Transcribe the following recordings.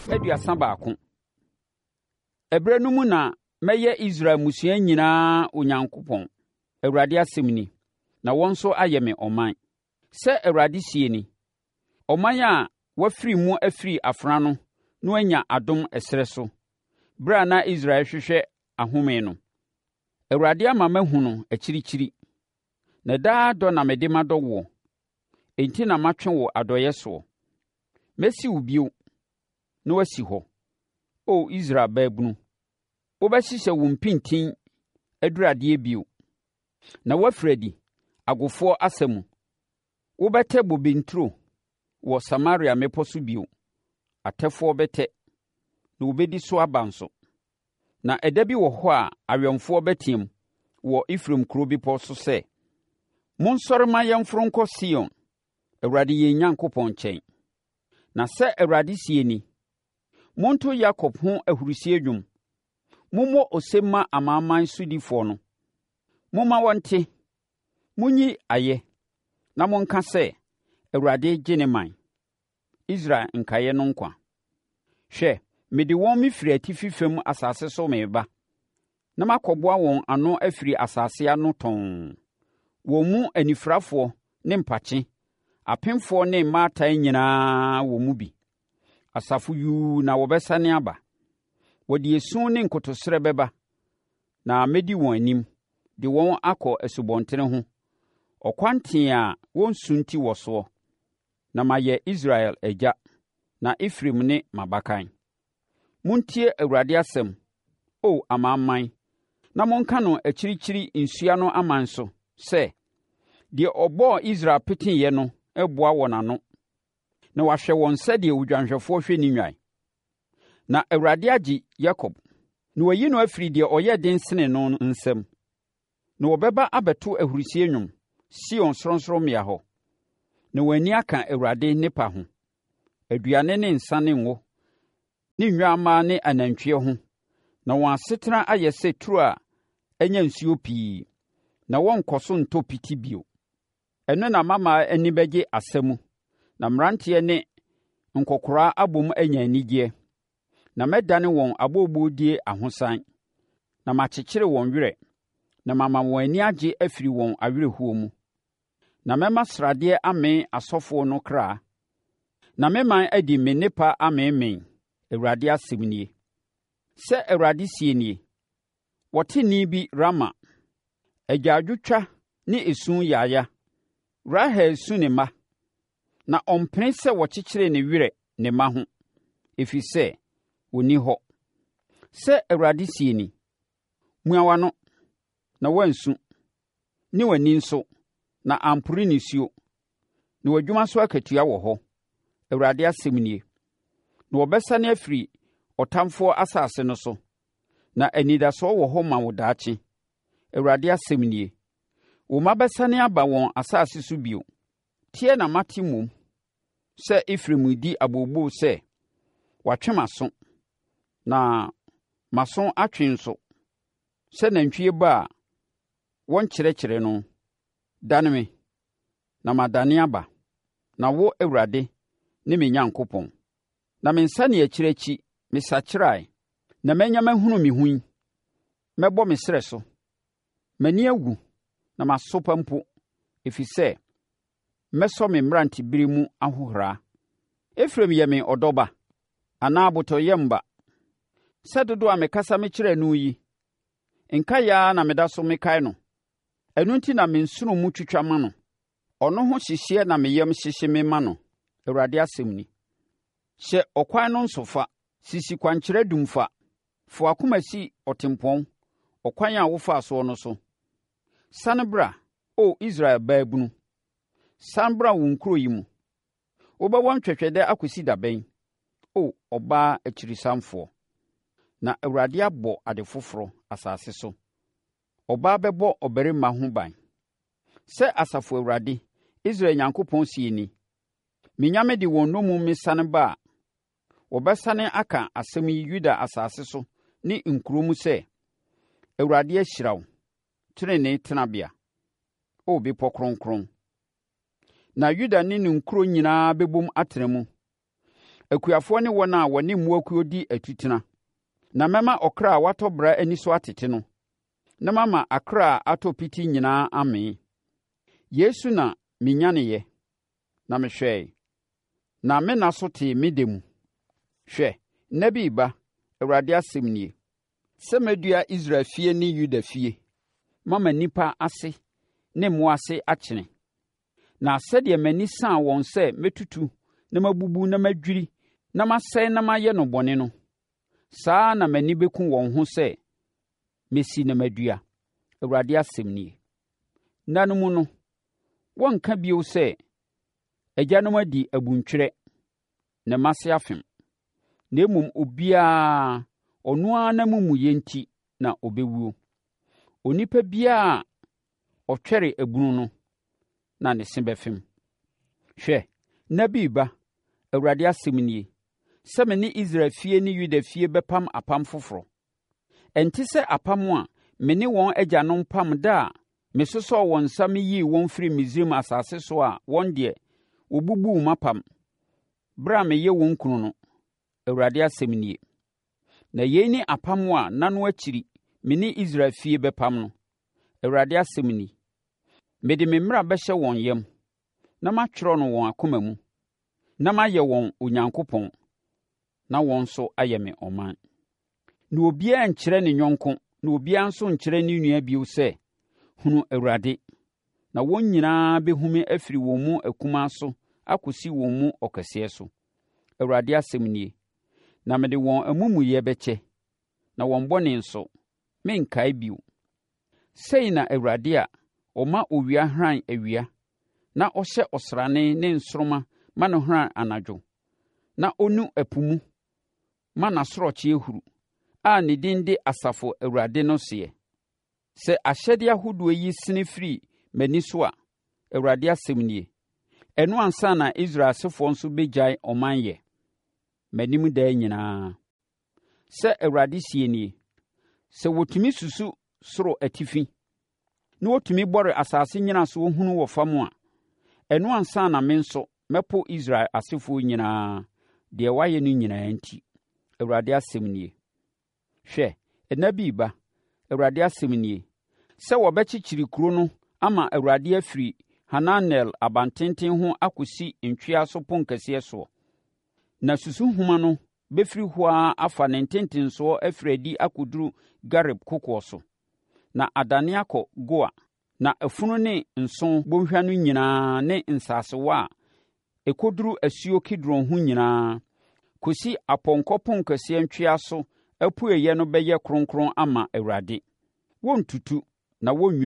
aduasa baako. Ɛberɛ no mu na mɛyɛ Israel mmusua nyinaa Onyankopɔn, Awurade asɛm ni, na wɔn nso ayɛ me ɔman. Sɛ Awurade sie ni, ɔman a wɔafiri mu afiri afena no na wɔanya adom ɛserɛ so, berɛ a na Israel hwehwɛ ahome no. Awurade ama mahu no akyirikyiri, na daa dɔ na mede madɔ woɔ, enti na matwe wo adɔeɛ soɔ. Mɛsi wo bio, na wasi hɔ, O Israel babunu. Wobɛhyehyɛ wo mpintin aduradeɛ bio, na woafiri adi agofoɔ asa mu. Wobɛtɛ bobe nturo wɔ Samaria mmepɔ so bio. Atɛfoɔ bɛtɛ, na wobɛdi so aba nso. Na ɛda bi wɔ hɔ a awɛmfoɔ bɛteam wɔ Efraim kuro bepɔ so sɛ, monsɔre ma yɛmforo nkɔ Sion, Awurade yɛn Onyankopɔn nkyɛn. Na sɛ Awurade sie ni, monto Yakob ho ahurisie dwom, mommɔ ose mma amanaman sodifoɔ no. Momma wɔnte, monyi ayɛ, na monka sɛ, Awurade gye ne man, Israel nkaeɛ no nkwa. Hwɛ, mede wɔn mefiri atifi fam asase so meba, na makɔboa wɔn ano afiri asase ano tɔnn. Wɔn mu anifirafoɔ ne mpakye, apemfoɔ ne mmaatan nyinaa wɔ mu bi. Asafo yuu na wɔbɛsane aba. Wɔde esu ne nkotosrɛ bɛba, na mɛdi wɔn anim, de wɔn akɔ asubɔntene ho, ɔkwan tee a wɔnsunti wɔ soɔ. Na mayɛ Israel agya, na Efraim ne m'abakan. Montie Awurade asɛm, O amanaman, na monka no akyirikyiri nsua no aman so, sɛ, deɛ ɔbɔɔ Israel peteeɛ no boa wɔn ano, na wahwɛ wɔn sɛdeɛ odwanhwɛfoɔ hwɛ ne nnwan. Na Awurade agye Yakob, na wayi no afiri deɛ ɔyɛ den sene no nsam. Na wɔbɛba abɛto ahurisie nnwom Sion sorɔnsorɔmmea hɔ. Na wɔn ani aka Awurade nnepa ho, aduane ne nsa ne ngo, ne nnwammaa ne anantwie ho. Na wɔn asetena ayɛ sɛ turo a anya nsuo pii, na wɔnkɔ so ntɔ piti bio. Ɛno na mmammaa ani bɛgye asa mu, na mmeranteɛ ne nkɔkoraa abom anya anigyeɛ. Na mɛdane wɔn abɔɔbɔdie ahosan, na makyekyere wɔn werɛ, na mama wɔn ani agye afiri wɔn awerɛhoɔ mu. Na mɛma sradeɛ amee asɔfoɔ no kra, na meman adi me nnepa ameemee, Awurade asɛm nie. Sɛ Awurade sie nie, wɔte nne bi Rama, agyaadwotwa ne esu yaaya. Rahel su ne mma, na ɔmpene sɛ wɔkyekyere ne werɛ ne mma ho, ɛfiri sɛ ɔnni hɔ. Sɛ Awurade sie ni, mua w'ano, na woansu, ne w'ani nso, na ampore nisuo, na w'adwuma so akatua wɔ hɔ, Awurade asɛm nie. Na wɔbɛsane afiri ɔtamfoɔ asase no so, na anidasoɔ wɔ hɔ ma wo daakye, Awurade asɛm nie. Wo mma bɛsane aba wɔn asase so bio. Tie na mate mmom, sɛ Efraim di abooboo sɛ, watwe m'aso, na m'aso atwe nso, sɛ nantwie ba a wɔnkyerɛkyerɛ no. Dane me, na madane aba, na wo Awurade ne me Nyankopɔn. Na me nsa ne akyirɛkyi mesakyerae, na manya mahunu me ho yi. Mɛbɔ me serɛ so, m'ani agu, na masopa mpo, ɛfiri sɛ mɛsɔ me mmerantebere mu ahohora. Efraim yɛ me ɔdɔba, anaa abotɔyamba. Sɛ dodo a mekasa mekyerɛ no yi, nkaeɛ ara na meda so mekae no. Ɛno enti na me nsono mu twitwa ma no. Ɔno ho hyehyeɛ na me yam hyehye me ma no, Awurade asɛm ni. Hyɛ ɔkwan no nsofa, sisi kwankyerɛ dumfa. Fa w'akoma si ɔtempɔn, ɔkwan a wofaa soɔ no so. Sane bra, O Israel baabunu, sane bra wo nkuro yi mu. Wobɛwɔ ntwɛtwɛdɛ akɔsi da bɛn, O ɔbaa akyirisanfoɔ. Na Awurade abɔ ade foforɔ asase so. Ɔbaa bɛbɔ ɔbarima ho ban. Sɛ Asafo Awurade, Israel Nyankopɔn sie ni, menyame de wɔn nnommum mesane ba a, wɔbɛsane aka asɛm yi Yuda asase so ne nkuro mu sɛ, Awurade ahyira wo, tenenee tenabea, O bepɔ kronkron. Na Yuda ne ne nkuro nyinaa bɛbom atena mu. akuafoɔ ne wɔn a wɔne mmuakuo di atutena. Na mɛma ɔkra a watɔ bra ani so atete no, na mama akra a atɔ piti nyinaa amee. Yesu na menyaneeɛ, na mehwɛe, na me nna so tee me da mu. Hwɛ, nna bi reba, Awurade asɛm nie, sɛ mɛdua Israel fie ne Yuda fie, mama nnipa ase ne mmoa ase akyene. Na sɛdeɛ m'ani saa wɔn sɛ mɛtutu na mabubu na madwiri na masɛe na mayɛ no bɔne no, saa na m'ani bɛku wɔn ho sɛ mesi na madua, Awurade asɛm nie. Nna no mu no, wɔnka bio sɛ, agyanom adi abuntwerɛ, na mase afem. Na mmom obiara, ɔno ara n'amumuyɛ nti na ɔbɛwuo. Onipa biara a ɔtwɛre abunu no, na ne se bɛfem. Hwɛ, nna bi reba, Awurade asɛm nie, sɛ me ne Israel fie ne Yuda fie bɛpam apam foforɔ. Ɛnte sɛ apam a me ne wɔn agyanom pam da a mesosɔɔ wɔn nsa meyii wɔn firi Misraim asase so a wɔn deɛ wɔbubuu m'apam bere a meyɛ wɔn kunu no, Awurade asɛm nie. Na yei ne apam a nna no akyiri me ne Israel fie bɛpam no, Awurade asɛm ni. Mede me mmara bɛhyɛ wɔn yam, na matwerɛ no wɔn akoma mu, na mayɛ wɔn Onyankopɔn, na wɔn nso ayɛ me ɔman. Na obiara nkyerɛ ne yɔnko, na obiara nso nkyerɛ ne nua bio sɛ, hunu Awurade, na wɔn nyinaa bɛhume afiri wɔn mu akumaa so akɔsi wɔn mu ɔkɛseɛ so. Awurade asɛm nie. Na mede wɔn amumuyɛ bɛkyɛ, na wɔn bɔne nso, menkae bio. Sei na Awurade a ɔma owia hran awia, na ɔhyɛ ɔsrane ne nsoromma ma no hran anadwo, na ɔnu ɛpo mu, ma n'asorɔkye huru, a ne din de Asafo Awurade no seɛ. Sɛ ahyɛdeɛ ahodoɔ yi sene firi m'ani so a, Awurade asɛm nie, ɛno ansa na Israel asefoɔ nso bɛgyae ɔman yɛ, m'anim daa nyinaa. Sɛ Awurade sie nie, sɛ wɔtumi susu soro atifi, na wɔtumi bɔre asase nyinasoɔ hunu wɔ fam a, ɛno ansa na me nso mɛpo Israel asefoɔ nyinaa, deɛ wɔayɛ no nyinaa nti, Awurade asɛm nie. Hwɛ, nna bi reba, Awurade asɛm nie, sɛ wɔbɛkyekyere kuro no ama Awurade afiri Hananel abantenten ho akɔsi ntwea so pon kɛseɛ soɔ. Na susuhoma no bɛfiri hɔ ara afa ne ntentensoɔ afiri adi akɔduru Gareb kokoɔ so, na adane akɔ Goa, na afunu ne nson bɔnhwa no nyinaa ne nsasewa a ɛkɔduru asuo Kidron ho nyinaa, kɔsi apɔnkɔ pon kɛseɛ ntwea so apueeɛ no bɛyɛ kronkron ama Awurade. Wɔntutu na wɔnwi.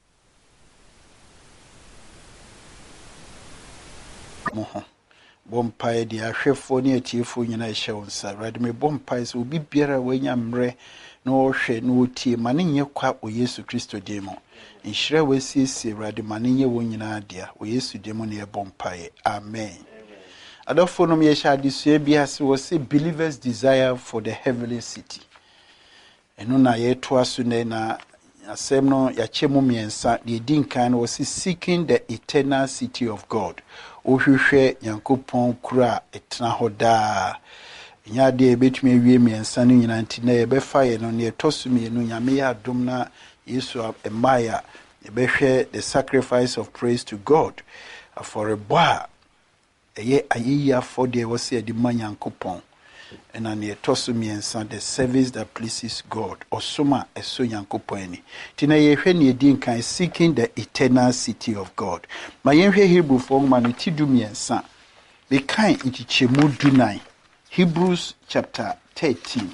Bompae di ahwefo ne atiefoɔ nyinaa hyɛ wɔn nsa. Awurade me bompae sɛ obi biara wanya mmerɛ na ɔhwɛ na ɔtie ma ne nyɛ kwa o Yesu Kristo din mu. Nhyira wasiesie Awurade ma ne nyɛ wɔn nyinaa dea o Yesu din mu ne yɛ bompae. Amen. Adɔfo no yɛhyɛ adesua bi ase wɔ sɛ believers desire for the heavenly city. Ɛno na yɛtoa so na asɛm no yɛakyɛ mu mmiɛnsa. Deɛ di nkan no wɔ sɛ seeking the eternal city of God. Ohwehwɛ Nyankopɔn kura etena hɔ daa. Nya de betumi awie mmiɛnsa no nyinaa nti na yɛbɛfa yɛ no ne yɛtɔ so mmienu Nyame yɛ adom na Yesu emaya yɛbɛhwɛ the sacrifice of praise to God. Afɔrebɔ a ɛyɛ ayeyi afɔdeɛ wɔ sɛ yɛde ma Nyankopɔn. And ne yɛtɔ so mmiɛnsa the service that pleases God. Ɔsom a ɛsɔ Nyankopɔn ani. Nti na yɛhwɛ ne yɛdi nkan seeking the eternal city of God. Ma yɛnhwɛ Hebrew ma no ti du mmiɛnsa. Mekan nkyekyɛmu 9. Hebrews chapter 13.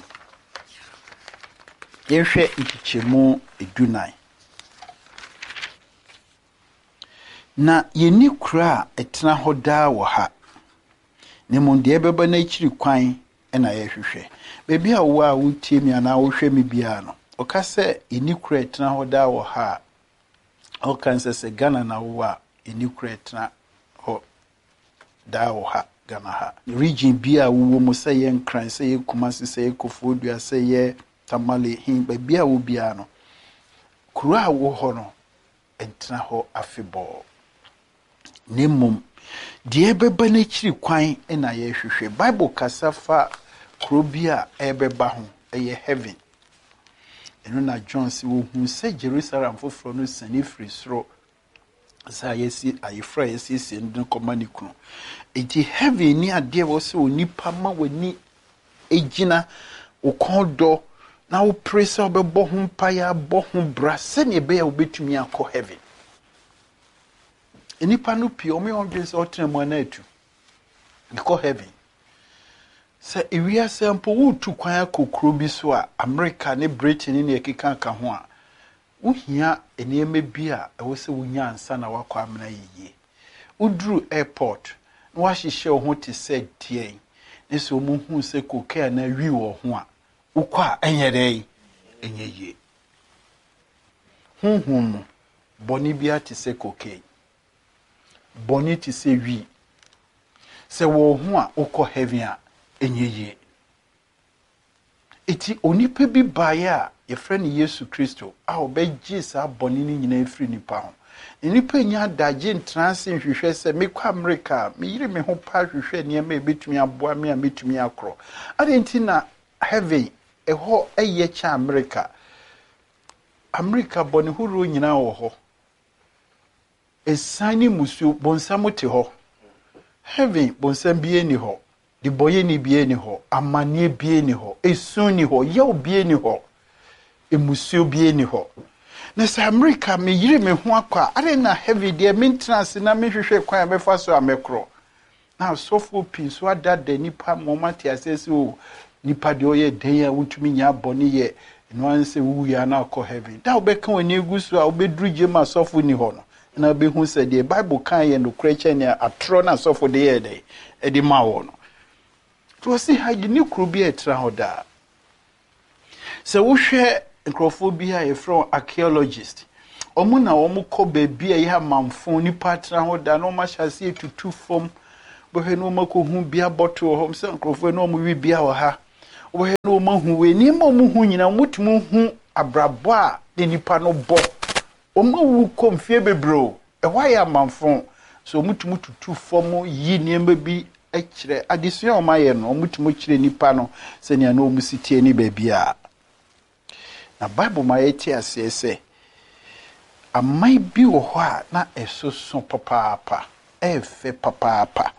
Yɛhwɛ nkyekyɛmu 9. Na yɛni kura a ɛtena hɔ daa wɔ ha. Ne mu deɛ bɛba na akyiri kwan ɛna yɛhwehwɛ. Baabi a wo a wotie mi anaa wohwɛ mi biara no. Ɔka sɛ yɛni kura ɛtena hɔ daa wɔ ha. Ɔka sɛ Ghana na wo a yɛni kura ɛtena hɔ daa wɔ ha. Ghana ha. Region bi a wo mu sɛ yɛ Nkran, sɛ yɛ Kumasi, sɛ yɛ Koforidua, sɛ yɛ Tamale, hin baabi a wo biara no. Kuro a wo hɔ no ɛtena hɔ afebɔɔ. Nemum Die beba na chiri kwan na ye hwehwe. Bible kasafa krobia ebeba ho eye heaven. Eno na John si wo hu se Jerusalem foforo no sani free soro. Sa yesi ayefra yesi ndin komani kunu. Enti heaven ni ade wo se onipa ma wani ejina ukondo na wo presa obebo ho mpaya bo ho bra se ne be ya obetumi akọ heaven. Enipa no pie omo ondwe se otremo na atu. Ikọ heaven. Se ewia sample wo tu kwan akokro bi so a America ne Britain ne ekeka ka ho a wohia eneme bi a ewo se wonya ansa na wakọ amena yiye. Udru airport na wahihye ho te se tie. Nso mu hu se koke na wi wo ho a ukwa enyere enyeje. Hunhun boni bia te se koke. Boni te se wi. Se wo ho a ukọ heaven a enyeje. Eti onipa bi bae a ye friend Yesu Kristo a obegye sa boni ni nyina efiri nipa ho. Nipa nya daje ntranse hwehwe se mekwa America me yire me ho pa hwehwe ne ma ebetumi aboa me a metumi akro. Adenti na heaven eho eye cha America. America boni huru nyina wo ho. Esani musu bonsam te ho. Heaven bonsam bie ni ho. Di boye ni bie ni ho. Amanie bie ni ho. Esun ni ho. Yaw bie ni ho. Emusu bie ni ho. Na sa America me yire me ho akwa are na heavy de maintenance na me hwehwe kwan me fa so amekro na sofo pin so adada nipa momati asese o nipa de oye den ya wutumi nya boni ye no anse wu ya na akọ heaven da obeka wani egusu a obedru jema sofo ni ho no na obehu se de Bible kan ye no kreche ne atro na sofo de ye de e di ma wo no to si ha ni kru bi etra ho da se wo hwe Nkrofobia e from archaeologist. Omo na omo ko bebia ye manfo ni patra ho da no ma hyase etutu fom. Bohe no mako hu bia bottle ho se nkrofo no omo wi bia ho ha. Bohe no omo hu we ni mo mu hu nyina mutumu hu abrabo a de nipa no bo. Omo wu komfie bebro. E hwa ya manfo. So mutumu tutu fom yi niema bi ekire adesua o ma ye no mutumu kire nipa no se ne na omo sitie ni bebia. Na Bible ma yeti asese amai bi wo ho a na esoso papaapa efe papaapa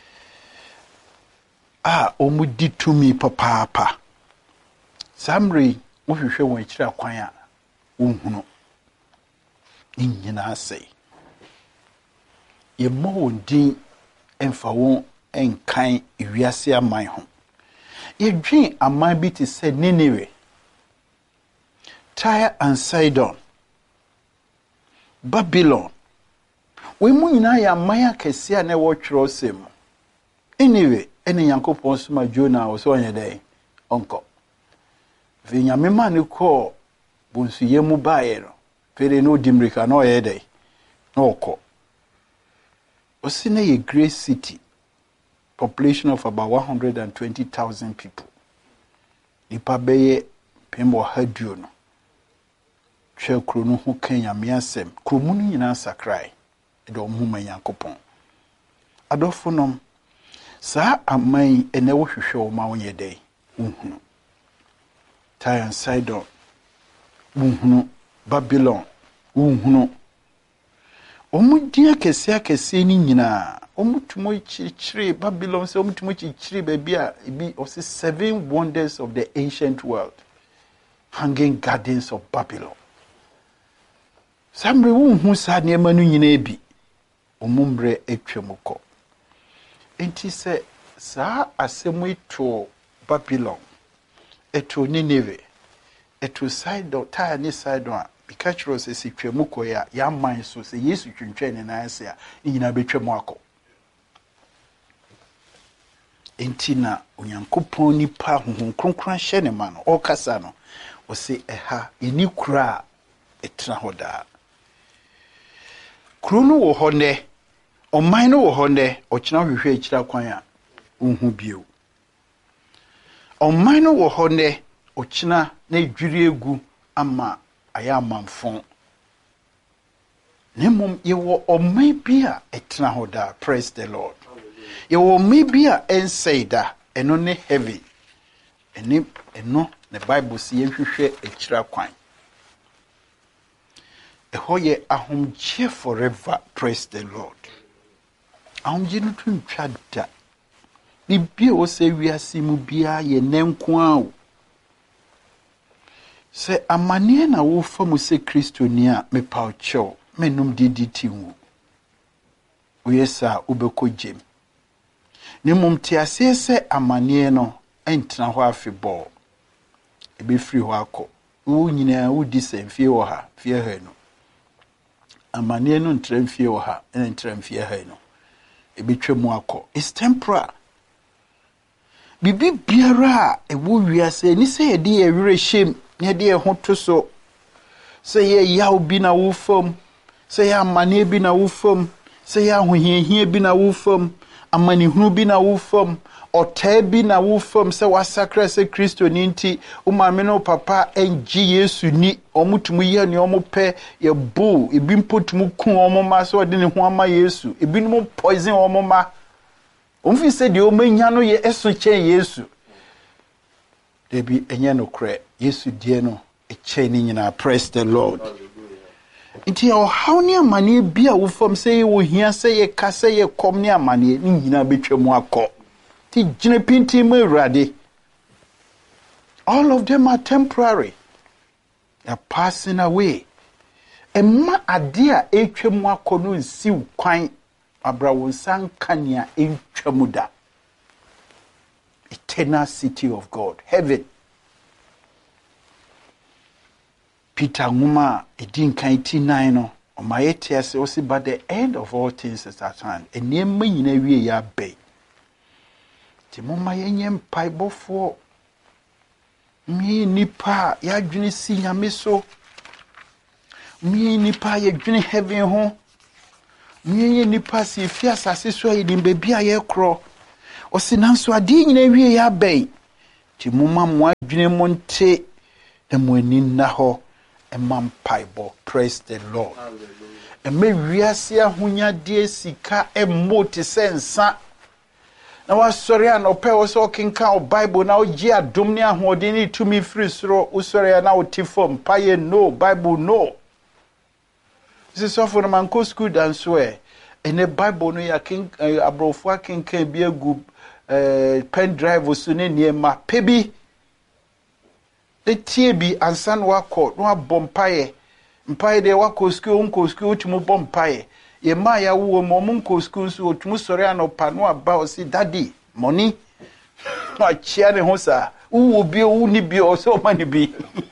omudi tumi papaapa samri wo hwehwe won akira kwan a wonhunu nyina asai ye mo wondin emfa won enkan ewiase aman ho ye dwen aman bi te se Nineveh, Tyre and Sidon, Babylon. We mu nyina ya maya kese a na wo twero sem. Anyway, ene Yankopon soma Jonah wo so onye dai. Onko. Ve nyame ma ne ko bonsu ye mu bae no. Fere no dimrika no ye dai. No ko. Osine ye great city. Population of about 120,000 people. Nipa beye pembo haduo no. Hwe kro no ho Kenya miasem kro mu nyina sakrai de omhuma Yankopon adofo nom sa amai ene wo hwehwe o ma wonye dai unhunu Tyre and Sidon unhunu Babylon unhunu omudia kese ni nyina omutumo chichire Babylon se omutumo chichire baby a bi o 7 wonders of the ancient world, hanging gardens of Babylon. Samre wu sa niema no nyina ebi omumbre etwemukọ enti se saa asemu eto Babylon eto Nineveh eto Sidon Tyre ni Sidon a bikachiro se sitwemukọ ya man so se Yesu twentwe ne na ase a nyina betwemu akọ enti na Onyankopɔn nipa honhom kronkron hye ne ma no okasa no o se eha eni kura etra hoda Kruno wo honde oman no wo honde ochina hwehwe akira kwan a unhu bio oman no wo honde ochina na edwiri egu ama aya manfon Nemum yewo omebia etna hoda. Praise the Lord. Yewo mebia ensayda eno ne heavy. Eno the Bible si yenhwehwe ekira kwan. Ehoye ahomgye forever. Praise the Lord. Ahomgye no tuntwa da. Bibia wo se wiase mu bia ye nenko a wo. Se amane na wo fa mu se Kristo ni a me pa ocho menum diditi wu. Oyesa ubeko jem. Ne mum ti ase se amane no entena ho afebɔ. Ebe free ho akɔ. Wo nyina wo di se mfie wo ha, fie ha no. Amane no ntra mfie wo ha, ntra mfie ha no. Ebe twemu akɔ. It's temporal. Bibi biara ewo wiase ni se ye di ewure hyem, ne de ho to so. Se ye yaw bi na wo fam, se ye amane bi na wo fam, se ye ahohiahia bi na wo fam, amanehunu bi na wo fam, otai bi na wo fam se wasakra se Kristo ni nti, umame no papa enji Yesu ni, omutumu ye ni omupe ye bu, ebi mpotumu ku omoma so de ne ho ama Yesu, ebi no poison omoma. Umfi se di omenya no ye eso chen Yesu. Debi enye no kre, Yesu die no eche ni nyina. Praise the Lord. Nti o how ni amane bia wo fam se wo hia se ye ka se ye kom ni amane ni nyina betwemu akọ. Ti gine pinti mu Awurade. All of them are temporary. They are passing away. Emma ade a etwemu akọ no nsi kwan abrawo sankania entwamuda. Eternal city of God, heaven. Peter Nguma edin kan 89 no omayete ase osi by the end of all things is at hand. Enema nyina wie ya be. Ti moma yenye mpaibofo mi nipa ya dwene si nyame so. Mi nipa ye dwene heaven ho. Mi nipa si fi asase so yidin bebi aye kro. Osi nanso ade nyina wie ya be. Ti moma mo adwene monte na mo ani na ho. Emam paibo. Praise the Lord. Eme wiase ahonya de sika emoti sensa. Na wasori an ope wo so kinka o Bible na oji adom ne ahode ni tumi free soro usori na otifom paye no Bible no. This is for man ko school dan so ene Bible no ya king abrofo kinka bi egu pen drive so ne niema pebi etie bi ansan wako no abompaye mpaye de wako school unko school tumu bompaye ye ma ya wo mo munko school so tumu sori anopa no aba o si daddy money ma chia ne ho sa wo bi wo ni bi o so mani bi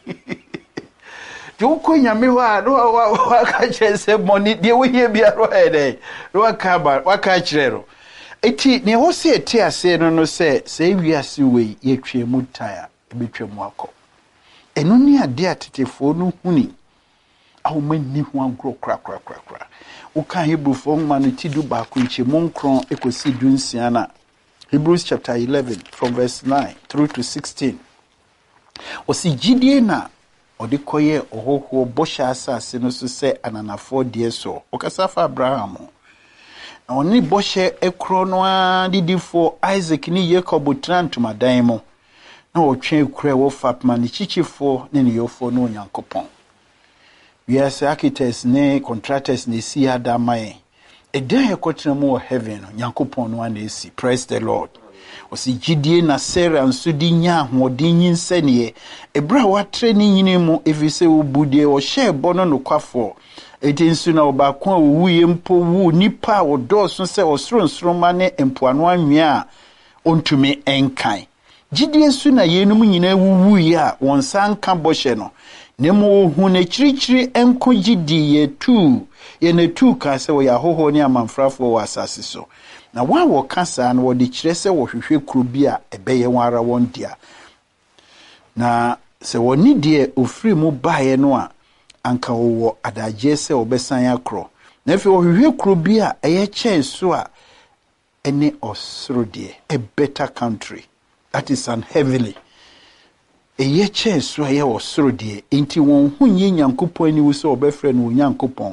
jo ko nyame wa no wa ka chese money de wo hie bi aro ede no aka ba wa ka kirero eti ne ho se eti ase no se wiase we ye twemu taya ebetwemu akọ. Eno ni ade atetefo no huni awomani ho agro kra. Uka Hebrewfo ma no tidu ba ko nchemu nkron ekosi dunsia na. Hebrews chapter 11 from verse 9 through to 16. Osi gidie na ode koye ohoho bosha asase no so se ananafo de so. Okasa fa Abraham. Na oni boshe ekro no adidifo Isaac ni Jacob trantumadan mo. Na otwe kura wo fatma ni chichifo ne yofo no Nyankopɔn. We as architects ne contractors ne si adamae. Edan ekotena mu wo heaven no Nyankopɔn no ana esi. Praise the Lord. Osi gidie na Sarah nso di nya ahoden nyinsane ebra watre ne nyine mu efise wo budie wo hye bono no kwafo. Eti nso na obakon a wuye mpo wu nipa wo dɔɔso se osronsroma ne empoano anwea a ontumi enkan. Gidie su na yenum nyina wuwu ya wonsan ka bɔhye no nemo hu na chirichiri enko gidi ye na tu ka se wo ya hoho ne amanfrafo wo asase so na wa wo kasa na wo de kire se wo hwehwe kuro bi a ebeye wara won dia na se wo ni de ofri mu baaye no a anka wo adaje se obesan akro na fi wo hwehwe kuro bi a eye chen so a ene osoro de a better country. That is an heavily. A ye chen so ye osoro de enti won hunye Nyankopɔn ni wo so obefre no Nyankopɔn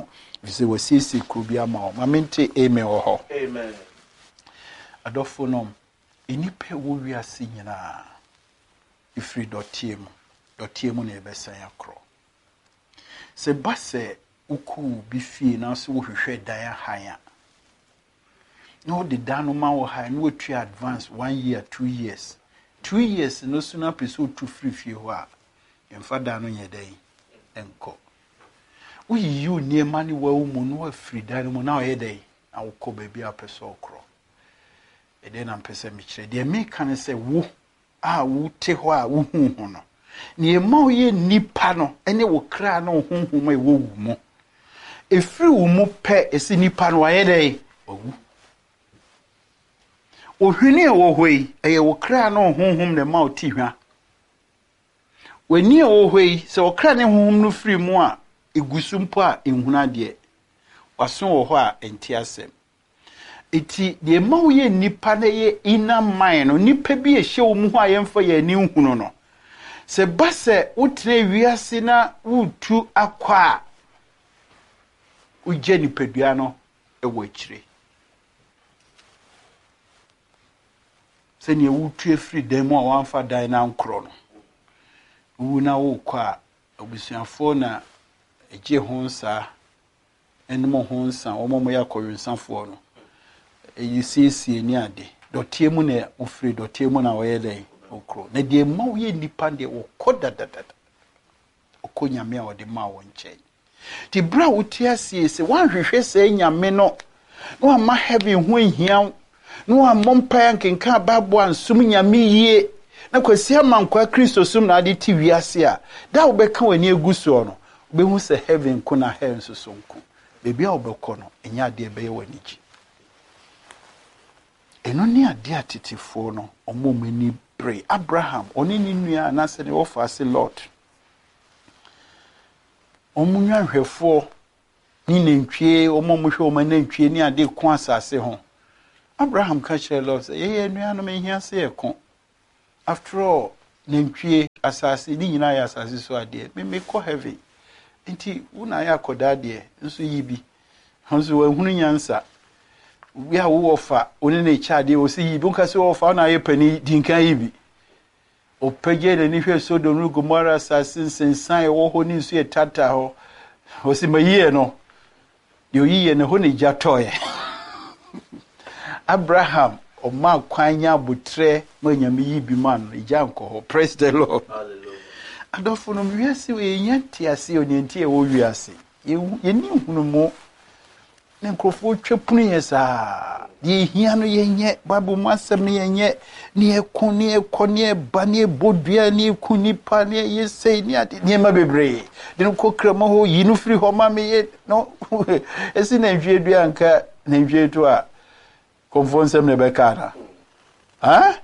Vise wasisi krubi ama o. Mamente amen wɔ hɔ. Amen. Adɔfo no enipa wo wiase nyina ifiri dɔtie mu na ɛbɛsan akro. Se base uku bi fie na so wohwehwɛ dan ahanya. No the dan no ma wo ha no tu advance 1 year 2 years. 2 years no so na peso tu free fie ho a emfa dan no nyɛ dan enko. Wo yi nie mani wa wo mu no afiri dan no mu na ɔyɛ dan na wo kɔ ba bi apɛso okro. Ede na mpɛsɛ me kyerɛ de me kan sɛ wo a wo te hɔ a wo hu ho no ne ma wo ye nipa no ene wo kra no honhom e wo wu mu efiri wo mu pɛ esi nipa no ayɛ dɛ owu ohwini e wo hoi eye wo kra no honhom ne ma wo ti hwa wani e wo hoi sɛ wo kra ne honhom no firi mu a egusumpo a enhuna de waso wo hɔ a enti asɛm eti de ma wo ye nipa na ye ina mind no nipa bi ehye wo mu ho a yemfa ye ani hunu no se base wotre wiase na wotu akwa uje nipadua no ewo akire se ne wotu efiri dan mu a wanfa dan na nkro no wu na wo kwa obusuafo na eje ho nsa enmo ho nsa omomo yakɔwensafo no eyisiesie ni ade dɔtie mu na ofiri dɔtie mu na wɔyɛ dɛn okro na de ma wo ye nipa de wo kodadadada okonyame a wɔde ma wo nkyɛn ti bra wo tiasie se wanhwehwɛ sɛ nyame no no ama heaven ho ehia no amompa nkenka babo ansum nyame yie na kwasi amankwa Kristo sum na ade ti wiase a da wo bɛka wani eguso no behu sɛ heaven ko na hell so sonko bebi a wo bɛkɔ no enya de bɛyɛ wani gi eno ni ade atetifo no omomani bre Abraham oni ni nua na se ne ofa se Lord omunwa hwefo ni nantwie omomuhwe omanantwie ni ade ko asase ho Abraham ka kyerɛ Lord say ye nua no mehia se yɛko after all nantwie asase ni nyina ya asase so ade me kɔ heaven nti una ya koda de nso yibi hanso wahunu nyansa we are wofa oni na chade o si yibi nka se wofa na ye pani dinkan yibi o pege de ni hwe Sodom no Gomora assassin sensan e wo ho ni nso ye tata ho o si mayiye no yo yiye ne ho ne jatoye Abraham o ma kwanya butre manyame yibi man ija nko ho. Praise the Lord. Hallelujah. Adofo no wiase we nyanti ase onenti e wo wiase ye ni hunu mo ne nkrofo twepunu yesa de hia no yenye babu masem ne yenye ne ekon ne ekon ne ba ne bodua ne kunipa ne yesei ne ade ne ma bebre de no kokrama ho yinu firi ho ma me ye no esi na nhwie dua nka na nhwie to a konfonsem ne bekara ha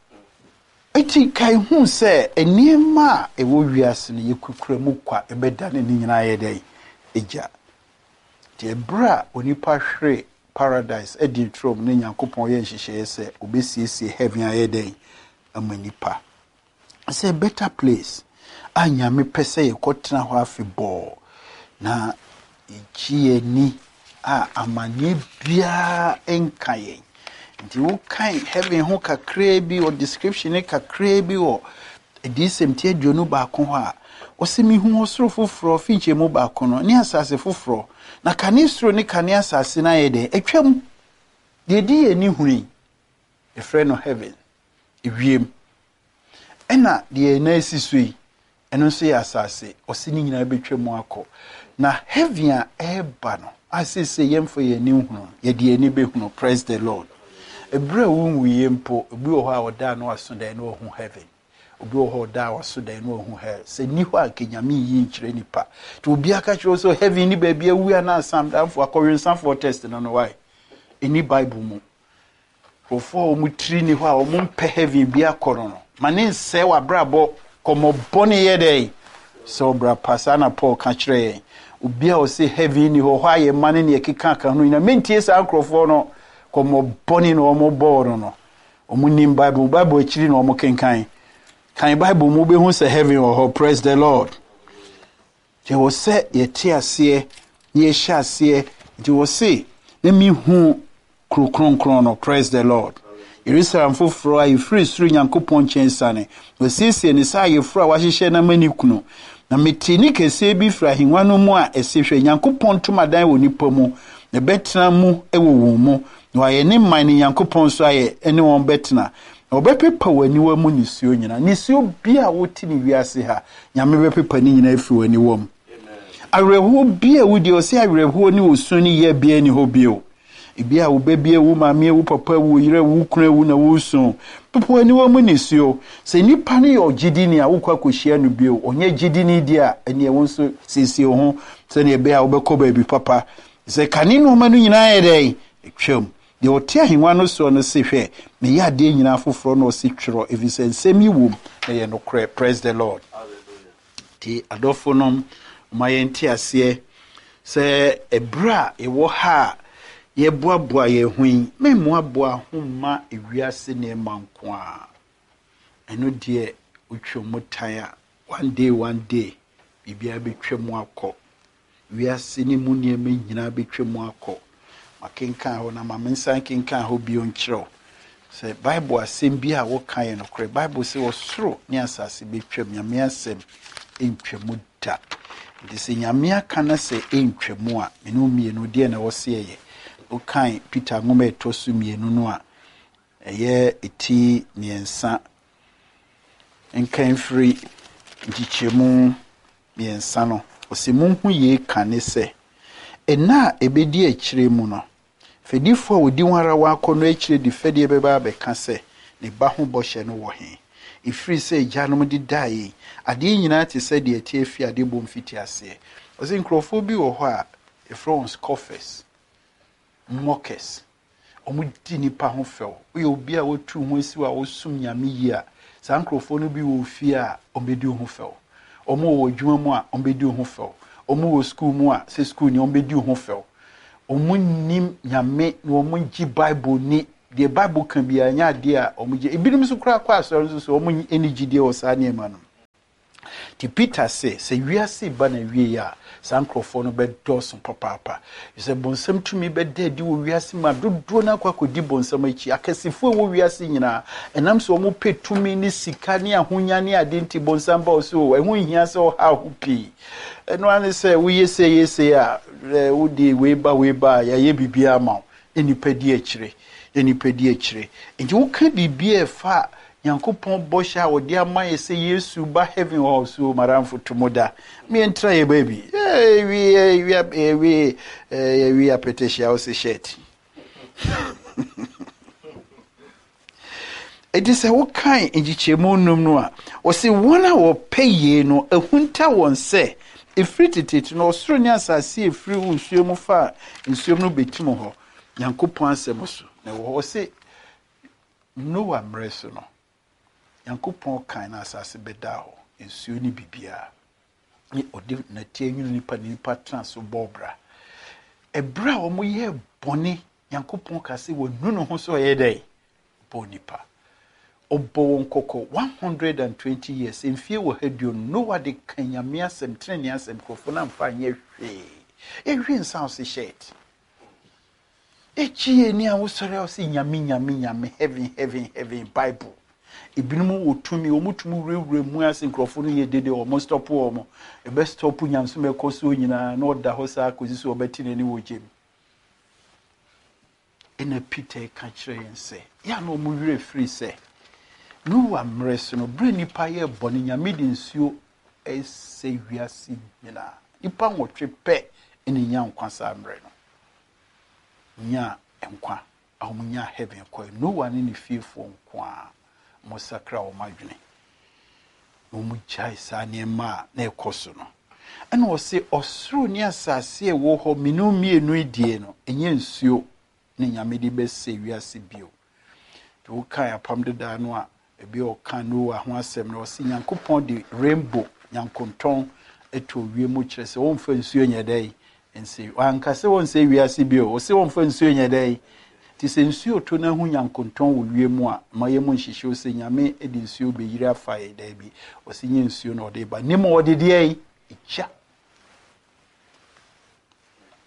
eti kai hu se eniema ewo wiase ne yekukura mu kwa ebeda ne nyina ye dai eja te bra onipa hwere paradise edi trom ne Nyankopon ye nhyehyɛ se obesiesie heaven aye dai amanipa say a better place anyame pese ye kotena ho afebɔ na ichie ni amane bia enkaye nti wo kan heaven ho kakra bi o description e kakra bi o edisem tie aduonu ba ko ho a osimi hu osoro foforo finche mu ba ko no ne asase foforo na kanisro ne kane asase na ye de atwam de di eni huni e frɛ no heaven ewiem ena de na esisui eno so ye asase osini nyina betwam akɔ na heaven a eba no asese yemfo ye ni hunu ye de eni behunu. Praise the Lord. Ebra wunwu yempo obi wo ha oda no asodan no hu heaven obi wo ha oda asodan no hu hell se ni ho akenyame yi nkyere nipa to obi aka kyerɛ so heaven ni ba bia wu na asam danfo akɔwensanfo test no no why eni bible mu ofo mu tri ni ho a o mu mpe heaven bia kɔro no mane nse wa brabo komo boni ye dey so bra pasana Paul ka kyerɛ obi a o se heaven ni ho aye mane ne ekeka ka no ina mentie sa akrofo no komo boni no omo boro no omo nim bible akiri no omo kenkan kan bible mu be hu se heaven or ho. Praise the Lord. Je wo se ye tie ase Ye shall see, you will say, let me who kronkron, praise the Lord. Jerusalem for fro you free through Yankopon chensane. We see ni sa ye fro wahye na mani kunu. Na metini kese bi fra hinwa no mu a esehwe Yankopon to madan wo nipa mu. Ne betena mu ewo wo mu. No aye ne man ni Yankopon so aye ene won betena. Na obepepa wani wa mu nisuo nyina. Nisuo bia woti ni wiase ha. Nyame bepepa ni nyina afi wani wom. Areho bia wudi o se areho ni osu ni ye bia ni ho bio. Ibia wo bebie wo maame wo papa wo yire wo kura wo na wo so popo ani wo munisio se nipa ne yo gidini a wo kwa kohia no bio onye gidini dia ene wo so sisi ho se ne be a wo bekọ baabi papa se kane no ma no nyina ye dai twam de ote ahenwa no so no se hwe me ya de nyina foforo no se twero evise nsemi wom na ye no kra praise the Lord. Hallelujah. Ti adofo no mayenti ase se ebra e wo ha ye boaboa ye hwin me moaboa homma ewiase ne manko a eno de utwom tan a one day bibia betwam akọ wiase ne mu ne me nyina betwam akọ makenkan ho na mamensan kenkan ho bi onkyerɛw se bible asem bi a wo kan no kore bible se osoro ne asase betwam nyame asem entwamu da de se nyame aka na se entwamu a menu mienu de na wo se ye okan Peter ngoma etosu mienu no a eye eti miensa enkan free nchichemu miensa no osimunhu ye kane se ena ebedi akire mu no fedifo a odi wara wa akono akire di fedi ebeba abeka se ne ba ho bɔhye no wo he ifiri se gyanom di dai ade nyina te se de ati afi ade bom fiti ase osi nkrofo bi wo ho a France coffers mockers omudi nipa ho few we obi a wotu ho esi wa osum nyame yi a sankrofo no bi wo fi a ombedi ho few omo wo dwuma mu a ombedi ho few omo wo school mu a se school ni ombedi ho few omo nim nyame no omo ngi bible ni the bible kan bi anya de a omo gi ebinim so kura kwa so so omo energy de o sa ne ma no ti Peter say wiase ba na wie ya sankrofo no be dosun papa se bonsam tumi be dedi wo wiase ma dodo na kwakodi bonsam achi akasifo wo wiase nyina enam so mo petumi ni sika ni ahonya ni adenti bonsam ba so ehun hia se o ha hupi eno ane se wo yese a wo di we ba ya ye bibia ma enipadi akire enti wo ka bibia fa Yankopon bosha odi amaye se Yesu ba heaven or so maramfo tomoda me entra ye baby we apeteshia o se shirt it is a what kind enjichemu num no a o se wona wo peye no ehunta won se efritititi no osoro ni asase efri unsuemu fa nsuemu no betimo ho Yankopon asem so na wo se Noah mreso no Yankopon kan na asase beda ho ensuo ni bibia ni odi na tienyu nipa trans bobra ebra o mo ye bone Yankopon ka se wo nunu ho so ye dai bonipa obo nkoko 120 years enfie wo hadio no wade kan Nyame asem treni asem kofo na mfa nye hwe ehwe nsan se shet echie ni a wo sore o se nyame heaven bible Ibinimu otumi omutumu rewre mu ase nkrofo no ye dede o mo stop o mo e be stop nyamso me koso nyina na oda ho sa kosi so obeti nani wo gem ena Peter ka kire yense ya no mu wire free se no wa mreso no bre nipa ye bone nyame de nsuo ese wiase nyina ipa nwotwe pe ene nya nkwa sa mre no nya enkwa ahomunya heaven kwa no one ni fearful nkwa mosakra o madwene mu chai sa niema na ekoso no ena o se osoro ni asase e wo ho minu mienu edie no enye nsuo ne nyame de bese wiase bio to kan apam de da no a ebi o kan no wa ho asem no o se Yankopon de rainbow Yankonton eto wie mu kire se won fa nsuo nya dai ense anka se won se wiase bio o se won fa nsuo nya dai ti se nsuo to na hu Yankonton wo wie mu a maye mu nhihye o se nyame edi nsuo be yiri afa ye da bi o se nye nsuo na o de ba nimo o de de ai echa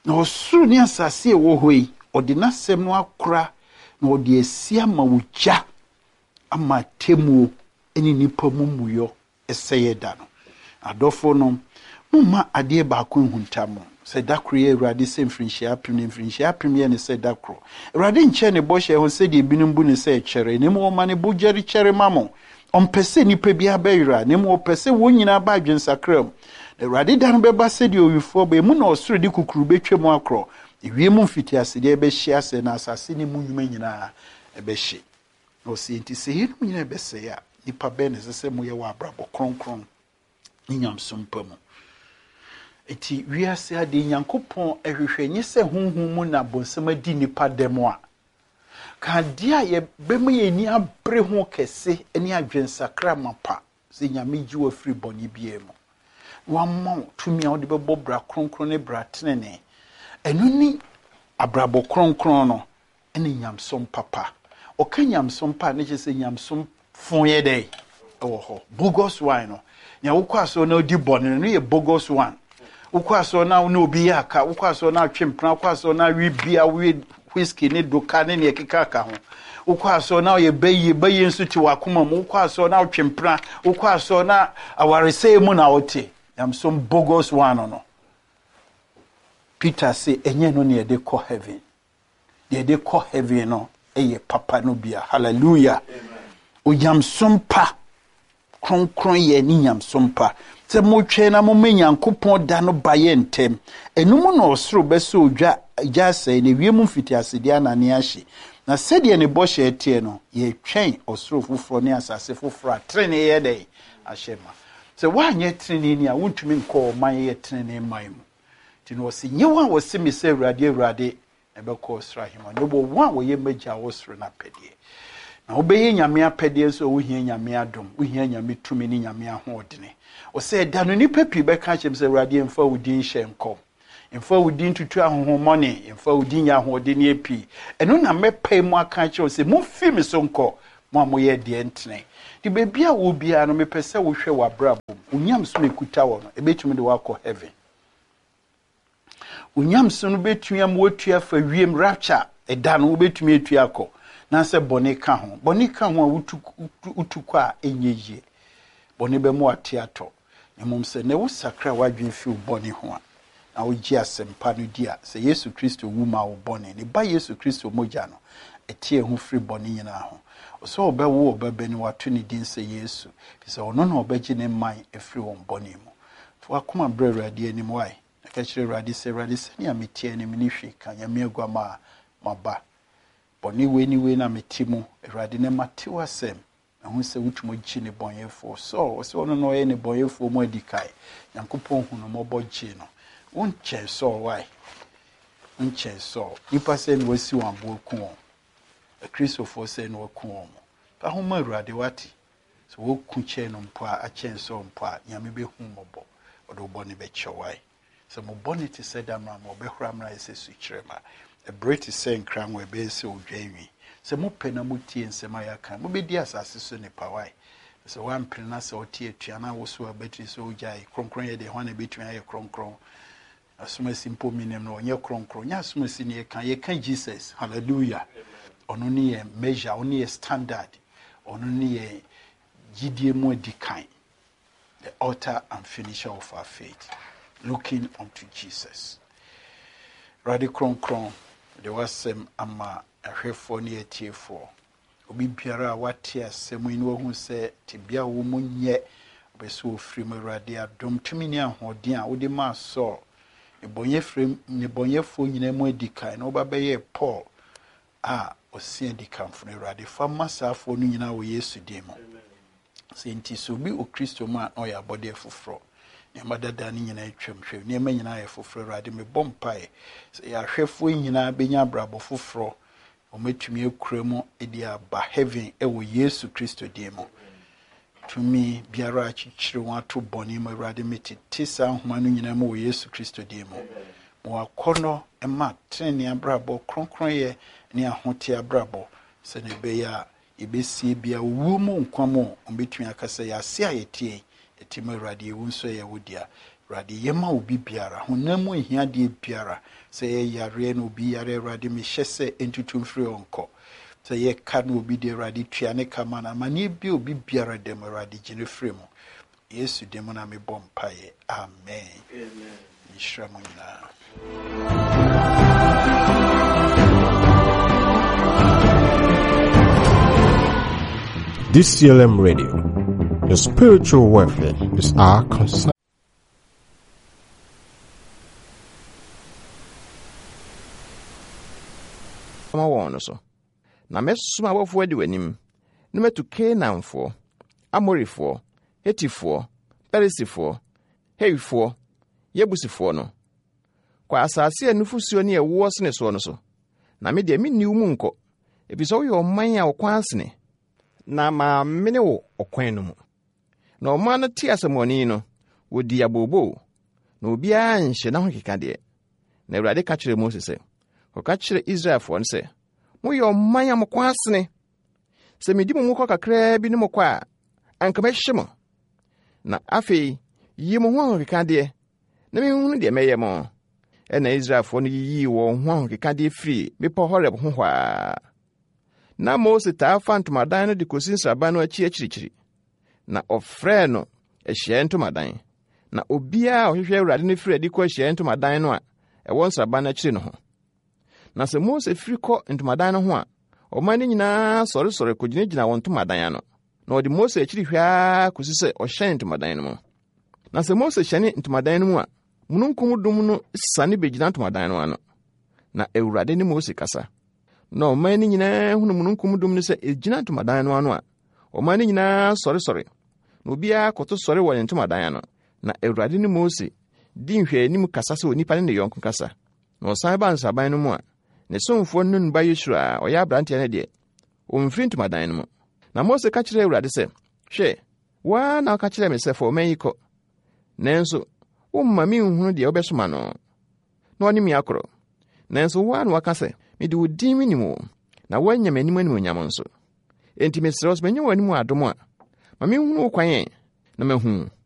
na osuru ne asase wo hoi odi nasem no akora na odi asia ma wugya ama temuo eni nipa mumuyo eseye da no adofo no mumma ade ba ko huntamo se dakro ye Awurade se mfrinhia apem ye ne se dakro Awurade nche ne bo hye ho se de binum bu ne se kyere ne mo ma ne bo gyeri kyere mamo ompese nipa bi abayira ne mo pese wonyina ba adwensakram Awurade dan beba se de owifo be mu na osoro de kukuru betwem akro ewie mu mfiti ase de be hye ase na asase ne mu nwuma nyina ebe hye no se nti se yenu nyina ebe se ya nipa be ne se mo ye wa abrabo kronkron nyamsom pamu eti wiase ade Nyankopɔn ehwehwenye se honhom mu na bonsam adi nipa demo a ka dia ye bemu ye ni abre ho kese ani adwensakra mapa se nyame gi wa firi boni bie mu wamma tumi a wode bebo bra kronkron ne bra tenene enu ni abrabo kronkron no ene nyamsom papa o ka nyamsom pa ne je se nyamsom fon ye dey ewo ho bogus wine no nya wokwaso na odi boni no ye bogus one ukwaso na obi aka ukwaso na twempra ukwaso na wi bia wi whisky ne doka ne ne kekaka ho ukwaso na ye bayi nso ti wakoma mu ukwaso na twempra ukwaso na awarese mu na wote am some bogus one no Peter say enye no ne de call heaven de call heaven no eye papa no bia hallelujah oyam sompa kronkron ye ni nyam sompa se mo twe na mo Nyankopɔn da no baye ntem enum no osoro beso odwa jase ne wiem mfiti asede anane ahye na sede ne bo hye tie no ye twen osoro foforo ne asase foforo atrene ye dey ahyema se wanye trene ni a wontumi nkɔ man ye trene man mu ti no se nyewa wo se me se Awurade ebekɔ osoro ahema no bo wa wo ye magya wo osoro na pedie na obeye nyame apedie so wo hia nyame adom wo hia nyame tumi ni nyame ahodene o se da no nipa pi be ka chem se Awurade mfa wodin hye nkom mfa wodin tutu ahohomone mfa wodin ya ahodene epi eno na mepai mu aka che o se mo fi me so nkɔ mo amoye de entene di bebia wo bia no mepese wo hwɛ wabrabo unyam so mekuta wo no ebetumi de wakɔ heaven unyam so no betumi am wotua fa wiem rapture eda no wo betumi etua akɔ na se bone ka ho a utukɔ a enyeje bone be mu atiato nemum se ne wo sakra wadwen fi bone ho a na wo gi asempa no dia se Yesu Kristo wu ma wo bone ne ba Yesu Kristo mogya no etie ho firi bone nyina ho so obewo obebeni wato ne din se Yesu se ono na obegye ne man efiri won bone mu to akoma bra Awurade anim wai ka kire Awurade se ne ametie ne mini hwe ka nyame agwama maba bone we na metimu Awurade ne matew asem ehun se wutumo gi ne bonyefo so ono no ye ne bonyefo mo adikai Nyankopɔn hu no mobo gi no unche so why unche so nipa se no wasi wan bo ku on a Christopher se no ku on pa ho ma Awurade wati so wo ku che no mpo a chen so mpo a nyame be hu mobo odo bo ne be chewai so mo bonity said am mo be hura mra ese su kirema a British saying kran we be se odwanwi se mo pena mo tie nsema ya kan mo be di asase so ne pawai so wan pena se o tie tuana wo so abetri so ojai kronkron ye de ho na betumi aye kronkron asuma simple meaning no onye kronkron nya asuma si ne ye kan Jesus hallelujah ono ne ye measure ono ne ye standard ono ne ye gidie mu adikan the author and finisher of our faith looking unto Jesus radi kronkron de wasem ama ahwefo ne atiefo obi biara wate asem ni wo hu se tibia wo munye obeso ofiri mu Awurade adom tumi ne ahoden a wode ma so nebonyefo nyina mu adikan na obabaye Paul a osia adikan fo Awurade fa masafo no nyina wo Yesu demo senti so bi o Kristo ma no ya bode foforo ne madada ne nyina atwamhwe ne ma nyina ya foforo Awurade me bompae se ya hwefo nyina benya brabo foforo o metumi akura mu edi aba heaven ewo Yesu Kristo demo tumi biara chichire wato boni mu Awurade metete sa homa no nyina mu wo Yesu Kristo demo mo akono ema trene abrabo kronkron ye ne ahote abrabo se ne be ya ibesi bia wu mu nkwamo ombetumi akasa ya se ayetie etime Awurade ewu nso ye wodia Awurade yɛma obi biara honam mu hiadeɛ biara sɛ yɛyare no obi yare Awurade mehyɛ sɛ entutum firi onko sɛ yɛka no obi de Awurade tua ne kama na mane bi obi biara dem Awurade gyene firi mu Yesu dem na mebɔ mpaeɛ amen nhyira mo nyinaa. DCLM Radio, your spiritual welfare is our concern. So, na mesuma abɔfoɔ adi w'anim na matu Kanaanfoɔ, Amorifoɔ, Hetifoɔ, Perisifoɔ, Hewifoɔ, Yebusifoɔ no kwa asase a nufusuo ne ɛwoɔ sene soɔ no so na me deɛ menni wo mu nkɔ ebisɛ woyɛ ɔman a ɔkwan sene na ma mene wo ɔkwan no mu na ɔman no te asɛmmɔne no wodi abobo na obiara nhyɛ na ho keka deɛ na Awurade ka kyerɛ Mose sɛ ɔka kyerɛ Israelfoɔ no sɛ moyɛ ɔman a mokɔ asene sɛ medi mo mu kɔ kakraa bi ne mo kɔ a anka mɛhye mo na afei yi mo ho ahokekadeɛ na menhunu deɛ mɛyɛ mo ɛna Israelfoɔ no yiyii wɔn ho ahokekadeɛ firi bepɔ Horeb ho hɔ na Mose taa fa ntomadan no de kosi nsraban no akyi akyirikyiri na ɔfrɛɛ no Ahyiaeɛ Ntomadan na obiara ɔhwehwɛ Awurade no firi adi kɔ Ahyiaeɛ Ntomadan no a ɛwɔ nsraban no akyiri no ho na sɛ Mose firi kɔ ntomadan no ho a ɔman no nyinaa sɔre kogyinagyina wɔn ntomadan ano na ɔde Mose akyiri hwaa kosi sɛ ɔhyɛn ntomadan no mu na sɛ Mose hyɛne ntomadan no mu a mununkum dum no sane begyina ntomadan no ano na Awurade ne Mose kasa na ɔman no nyinaa hunu mununkum dum no sɛ egyina ntomadan no ano a ɔman no nyinaa sɔre na obiara kɔto sɔre wɔ ne ntomadan ano na Awurade ne Mose di nhwɛanim kasa sɛ onipa ne ne yɔnko kasa na ɔsan ba nsaban no mu a ne somfoɔ no nba Yesua a ɔyɛ aberanteɛ no deɛ ɔmfiri ntomadan no mu na Mose ka kyerɛ Awurade sɛ hwɛ waa na ɔka kyerɛ me sɛ fa ɔman yi kɔ nanso womma me nhunu deɛ wobɛsoma no na ɔne me akorɔ nanso waa na waka sɛ mede wo din menim wo na woanya m'anim animuonyam nso enti mesrɛ wo sɛ manya w'anim adom a ma menhunu wo kwan na mahu